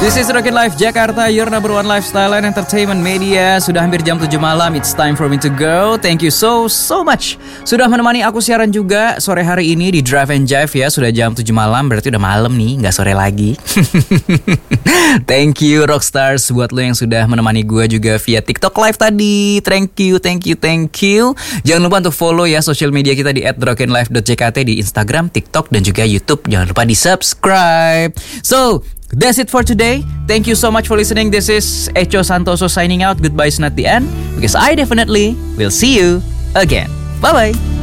This is Rockin' Life Jakarta, your number one lifestyle and entertainment media. Sudah hampir jam 7 malam, it's time for me to go. Thank you so much sudah menemani aku siaran juga sore hari ini di Drive and Jive ya. Sudah jam 7 malam, berarti udah malam nih, gak sore lagi. Thank you Rockstars buat lo yang sudah menemani gue juga via TikTok Live tadi. Thank you. Jangan lupa untuk follow ya social media kita di @rockinlife.jkt di Instagram, TikTok, dan juga YouTube. Jangan lupa di subscribe. So, that's it for today. Thank you so much for listening. This is Echo Santoso signing out. Goodbye is not the end, because I definitely will see you again. Bye-bye.